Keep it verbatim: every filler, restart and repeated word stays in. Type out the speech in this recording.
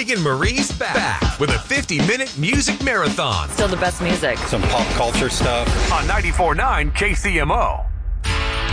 Megan Marie's back, back with a fifty-minute music marathon. Still the best music. Some pop culture stuff. On ninety-four point nine K C M O.